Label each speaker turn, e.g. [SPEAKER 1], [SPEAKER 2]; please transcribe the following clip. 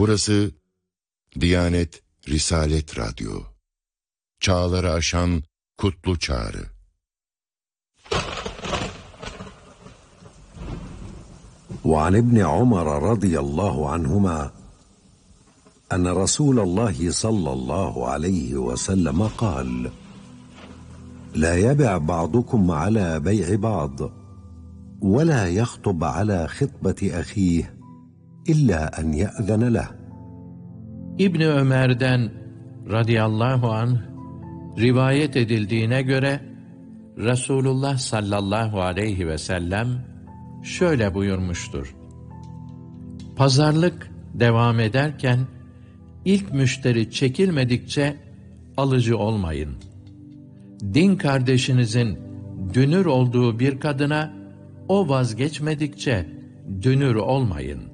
[SPEAKER 1] Burası Diyanet Risalet Radyo. Çağları aşan kutlu çağrı.
[SPEAKER 2] وعن ابن عمر رضي الله عنهما أن رسول الله صلى الله عليه وسلم قال: لا يبع بعضكم على بيع بعض ولا يخطب على خطبة أخيه إلا أن يأذن له.
[SPEAKER 3] İbni Ömer'den radıyallahu anh rivayet edildiğine göre Resulullah sallallahu aleyhi ve sellem şöyle buyurmuştur: Pazarlık devam ederken ilk müşteri çekilmedikçe alıcı olmayın. Din kardeşinizin dünür olduğu bir kadına o vazgeçmedikçe dünür olmayın.